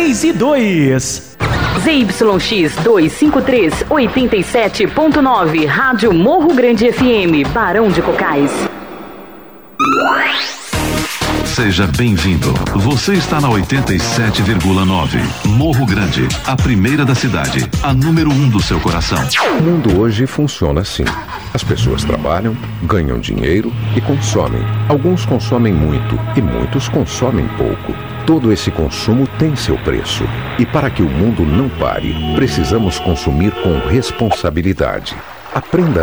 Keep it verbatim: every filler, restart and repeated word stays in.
três e dois. Z Y X duzentos e cinquenta e três, oitenta e sete ponto nove, Rádio Morro Grande F M, Barão de Cocais. Seja bem-vindo. Você está na oitenta e sete vírgula nove. Morro Grande, a primeira da cidade, a número um do seu coração. O mundo hoje funciona assim. As pessoas trabalham, ganham dinheiro e consomem. Alguns consomem muito e muitos consomem pouco. Todo esse consumo tem seu preço. E para que o mundo não pare, precisamos consumir com responsabilidade. Aprenda